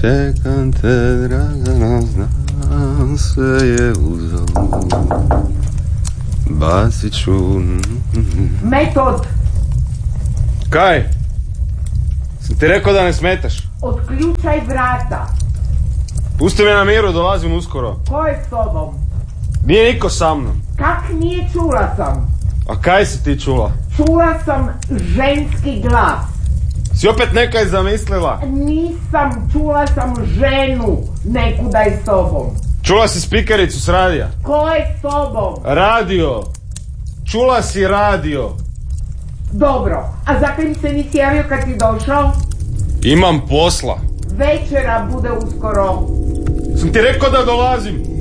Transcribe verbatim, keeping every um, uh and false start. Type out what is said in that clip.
čekam te, Dragana, znam sve je uzalud. Bacit ću... Metod! Kaj? Sam ti rekao da ne smetaš? Otključaj vrata. Pusti me na miru, dolazim uskoro. Ko je s tobom? Nije niko sa mnom. Kak nije, čula sam. A kaj si ti čula? Čula sam ženski glas. Si opet nekaj zamislila? Nisam, čula sam ženu nekuda je s tobom. Čula si spikericu s radija? Ko je s tobom? Radio. Čula si radio. Dobro, a zakaj mi se nisi javio kad si došao? Imam posla. Večera bude uskoro. Sam ti rekao da dolazim.